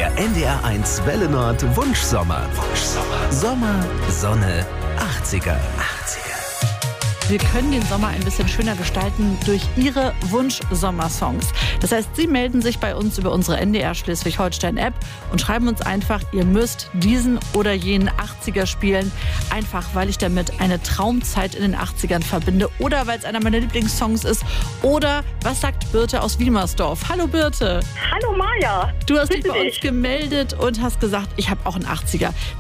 Der NDR1 Welle Nord Wunschsommer. Sommer, Sonne, 80er. Wir können den Sommer ein bisschen schöner gestalten durch Ihre Wunsch-Sommersongs. Das heißt, Sie melden sich bei uns über unsere NDR Schleswig-Holstein-App und schreiben uns einfach, ihr müsst diesen oder jenen 80er spielen. Einfach, weil ich damit eine Traumzeit in den 80ern verbinde oder weil es einer meiner Lieblingssongs ist. Oder, was sagt Birte aus Wilmersdorf? Hallo Birte. Hallo Maja. Du hast dich Grüße bei uns dich. gemeldet und hast gesagt, ich habe auch einen 80er.